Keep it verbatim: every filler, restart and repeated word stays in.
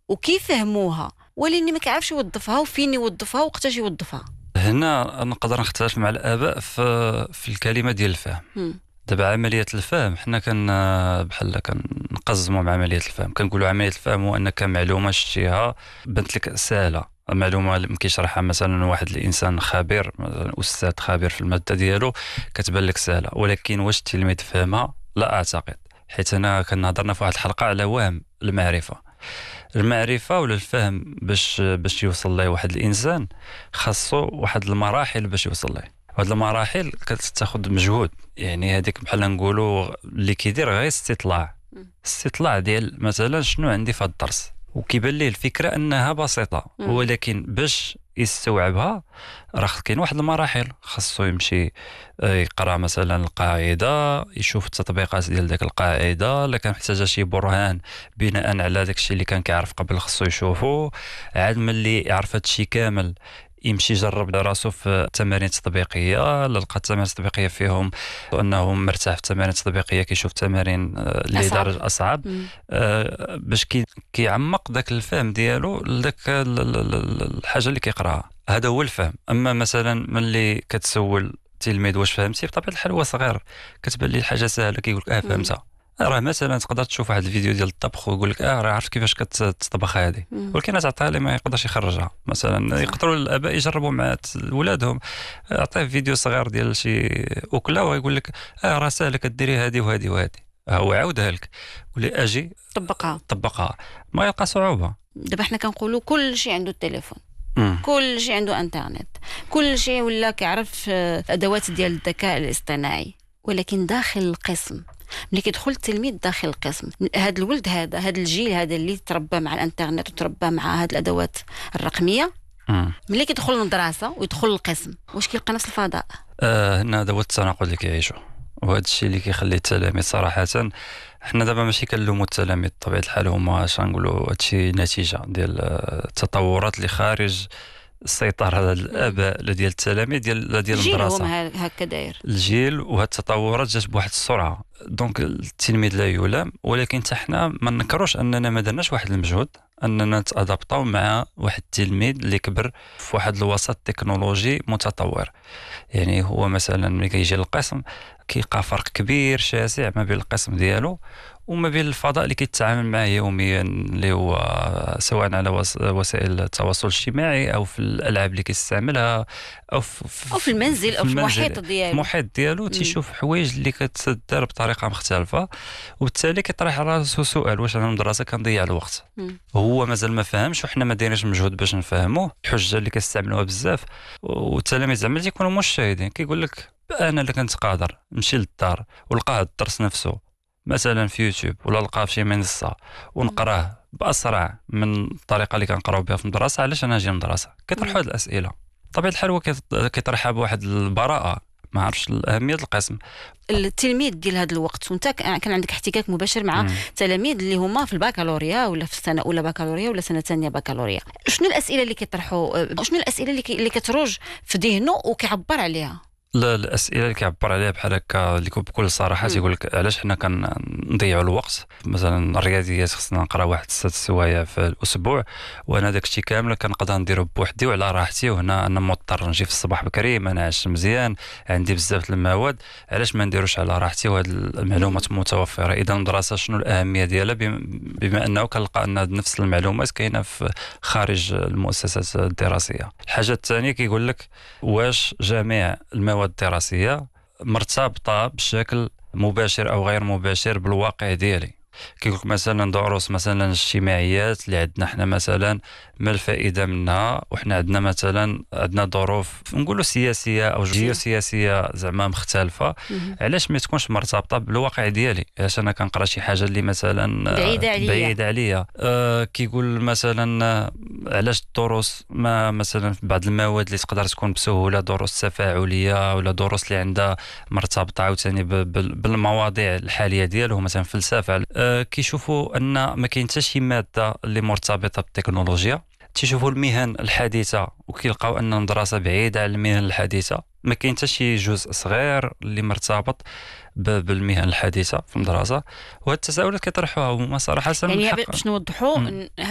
وكيف فهموها، ولاني ما كيعرفش يوظفها وفين يوظفها وقتاش يوظفها. هنا نقدر نختلف مع الآباء في في الكلمة ديال الفهم. مم. دابا عملية الفهم حنا كان بحال كنقزموا مع عملية الفهم، كنقولوا عملية الفهم هو انك معلومة شتيها بنت لك سهلة، معلومة اللي كيشرحها مثلا واحد الانسان خبير، مثلا استاذ خبير في المادة ديالو، كتبان لك سهلة، ولكن واش التلميذ فهمها؟ لا اعتقد. حيت انا كنهضرنا في واحد الحلقة على وهم المعرفة. المعرفة ولا الفهم باش باش يوصل ليه واحد الانسان خاصو واحد المراحل باش يوصل ليه. هاد المراحل كتاخذ مجهود، يعني هذيك بحال نقولوا اللي كيدير غير استطلاع استطلاع ديال مثلا شنو عندي في هذا الدرس، وكيبان ليه الفكره انها بسيطه، ولكن باش يستوعبها راه كاين واحد المراحل، خاصو يمشي يقرا مثلا القاعده، يشوف التطبيقات ديال ديك القاعده، الا كان محتاجه شي برهان بناء على داك الشيء اللي كان كيعرف قبل خاصو يشوفه، عاد ملي يعرف هذا الشيء كامل يمشي يجرب راسو في التمارين التطبيقيه، لقى التمارين التطبيقيه فيهم انه مرتاح في التمارين التطبيقيه، كيشوف تمارين اللي درجه اصعب آه باش كي كيعمق داك الفهم ديالو لذاك الحاجه اللي كيقراها. هذا هو الفهم. اما مثلا ملي كتسول التلميذ واش فهمتي، بطبيعه الحال هو صغير كتبان ليه الحاجه سهله كيقول لك اه فهمتها. راه مثلا تقدر تشوف واحد الفيديو ديال الطبخ ويقول لك اه راه عرفت كيفاش كتطبخ هذه، ولكن تعطيها ليه ما يقدرش يخرجها. مثلا يقدروا الاباء يجربوا مع ولادهم، اعطيه فيديو صغير ديال شي اكله ويقول لك اه راه سهله كديري هذه وهذه وهذه، هو عاودها لك قول لي اجي طبقها طبقها ما يلقى صعوبه. دابا حنا كنقولوا كل شيء عنده التليفون، مم. كل شيء عنده انترنت، كل شيء ولا كيعرف ادوات ديال الذكاء الاصطناعي، ولكن داخل القسم ملي كيدخل التلميذ داخل القسم، هذا الولد هذا هذا الجيل هذا اللي تربى مع الانترنت وتربى مع هذه الادوات الرقميه، ملي كيدخل المدرسه ويدخل القسم واش كيلقى نفس الفضاء؟ آه هنا هذا هو التناقض اللي كيعيشوا، وهذا الشيء اللي كيخلي التلاميذ صراحه، حنا دابا ماشي كنلوموا التلاميذ بطبيعه الحال، هما اش نقولوا هادشي نتيجه ديال التطورات اللي خارج السيطره الاباء لا ديال التلاميذ ديال ديال المدرسه. الجيل هكا داير الجيل، وهاد التطورات جات بواحد السرعه، دونك التلميذ لا يلام، ولكن حتى حنا ما نكروش اننا ما درناش واحد المجهود اننا نتادابطاو مع واحد التلميذ اللي كبر في واحد الوسط تكنولوجي متطور. يعني هو مثلا ملي كيجي للقسم كيلقى فرق كبير شاسع ما بين القسم ديالو وما بين الفضاء اللي كيتعامل معه يوميا، اللي هو سواء على وسائل التواصل الاجتماعي او في الالعاب اللي كيستعملها او في, أو في المنزل او في المحيط ديالو المحيط ديالو تيشوف حوايج اللي كتدار بطريقه مختلفه، وبالتالي كيطرح راسو سؤال واش انا المدرسه كنضيع الوقت. مم. هو مازال ما فهمش وحنا ما دايرينش مجهود باش نفهموه. الحجه اللي كيستعملوها بزاف والتلاميذ زعما تيكونوا مشاهدين، كيقول لك انا اللي كنت قادر نمشي للدار ولقى هذا الدرس نفسه مثلا في يوتيوب ولا لقاه في شي منصه ونقراه باسرع من الطريقه اللي كنقراو بها في المدرسه، علاش انا نجي للمدرسه؟ كيطرحوا هذه الاسئله بطبيعه الحال، هو كيطرحها بواحد البراءه، ما عرفش اهميه القسم. التلميذ ديال هذا الوقت وانت كان عندك احتكاك مباشر مع تلاميذ اللي هما في البكالوريا ولا في السنه اولى بكالوريا ولا سنه ثانيه بكالوريا، شنو الاسئله اللي كيطرحوا، شنو الاسئله اللي اللي كتروج في ذهنه وكيعبر عليها؟ لا الاسئله اللي كيعبر عليها بحال هكا اللي بكل صراحه تيقول لك علاش حنا كنضيعوا الوقت. مثلا الرياضيات خصنا نقرا واحد ست سوايع في الاسبوع، وانا داك الشيء كامل كنقدر نديرو بوحدي وعلى راحتي، وهنا انا مضطر نجي في الصباح بكري ما نعش مزيان، عندي بزاف المواد، علاش ما نديروش على راحتي وهاد المعلومات متوفره؟ اذا المدرسه شنو الاهميه ديالها بما انه كنلقى ان نفس المعلومات كاينه في خارج المؤسسات الدراسيه. الحاجه الثانيه كيقول لك واش جميع المواد الدراسية مرتبطة بشكل مباشر أو غير مباشر بالواقع ديالي. كيقولك مثلا دروس مثلا الاجتماعيات اللي عندنا احنا مثلا ما الفائدة منها، وحنا عندنا مثلا عندنا ظروف نقولوا سياسية أو جيوسياسية زعما مختلفة، علاش ما تكونش مرتبطة بالواقع ديالي؟ علاش أنا كنقرا شي حاجة اللي مثلا بعيدة عليا بعيدة عليا؟ أه كيقول مثلا علاش الدروس ما مثلا في بعض المواد اللي تقدر تكون بسهولة دروس تفاعلية ولا دروس اللي عندها مرتبطة عاوتاني بالمواضيع الحالية ديالهم، مثلا فلسفة، أه كيشوفوا أن ما كاين حتى شي مادة اللي مرتبطة بالتكنولوجيا. تيشوفوا المهن الحديثة وكيلقاو أن المدرسة بعيدة على المهن الحديثة، ما كاين حتى شي جزء صغير اللي مرتبط بالمهن الحديثة في المدرسة. وهاد التساؤلات كيطرحوها هما صراحة يعني باش نوضحوا